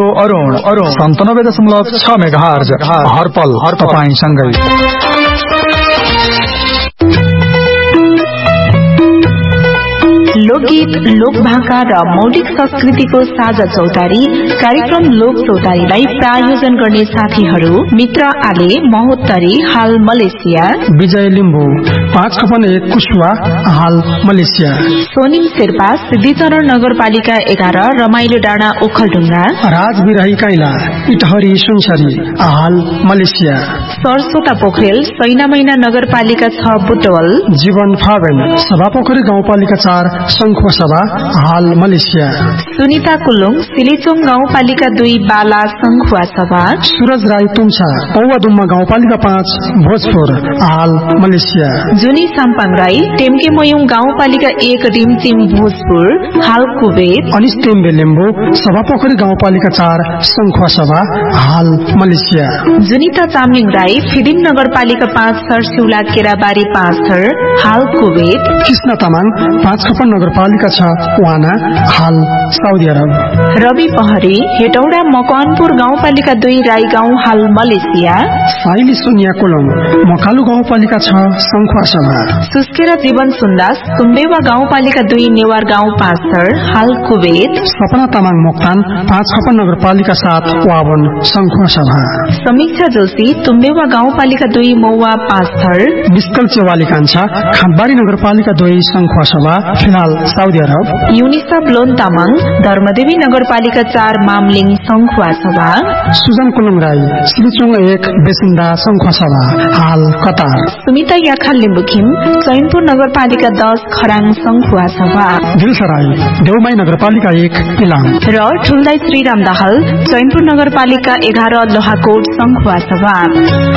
Radio Arun 97.6 megahertz हरपल तपाईंसँगै। लोकगीत, लोकभाका र मौलिक संस्कृतिको साझा चौतारी कार्यक्रम लोक चौतारीलाई प्रायोजन गर्ने साथीहरू मित्र आले महोत्तरी हाल मलेसिया, विजय लिम्बू 5/1 कुशवा हाल मलेसिया, सोनिम शेर्पा सिद्धिचरण नगरपालिका 11 रमाइलो डाँडा ओखलढुङ्गा, राज बिराही काइला इटहरी सुनसरी हाल मलेसिया, सरस्वता पोखरेल सैना मैना नगरपालिका 6 बुटवल, जीवन फागन सभापोखरी गाउँपालिका 4 संखुवासभा हाल मलेसिया, सुनिता कुलुङ सिलिचोङ गाउँपालिका 2 बाला संखुवासभा, सूरज राई तुङसा पौवादुम्मा गाउँपालिका 5 भोजपुर हाल मलेसिया, जुनी साम्पाङ राई टेम्के मयुङ गाउँपालिका 1 रिमचिम भोजपुर हाल कुवेत, अनिस टेम्बे लिम्बू सभापोखरी गाउँपालिका 4 संखुवासभा हाल मलेसिया, जुनिता चामलिङ राई फिदिम नगरपालिका 5 सरसिउला केराबारी 5 थर हाल कुवेत, कृष्ण तामाङ 5 नगरपालिका 6 वाना हाल साउदी अरब, रवि पहरी हेटौडा मकवानपुर गाउँपालिका 2 राई गाउँ हाल मलेसिया, साइली सोनिया कोलम मकालु गाउँपालिका 6 संखुवासभा, सुस्केरा जीवन सुन्दास तुम्बेवा गाउँपालिका 2 नेवार गाउँ 5 थर हाल कुवेत, सपना तामाङ मोक्तान 5 नगरपालिका 7 वावन संखुवासभा, समीक्षा जोशी तुम्बेवा गाउँपालिका 2 मौवा 5 थर, निस्कल चेवाली कान्छा खामबारी नगरपालिका 2 संखुवासभा फिलहाल Saudi Arab, Yunisa blown Tamang Dharmdevi नगरपालिका 4 मामलिङ संखुवासभा, सुजन कुलुङ राई सिलिचोङ 1 बेसिन्दा संखुवासभा हाल कतार, सुमिता याखा लिम्बुखिम चैनपुर नगरपालिका 10 खराङ संखुवासभा, दिलसा राई देउमाई नगरपालिका 1 इलाम र ठुल्दाई श्रीराम दाहाल चैनपुर नगरपालिका 11 लोहाकोट संखुवासभा।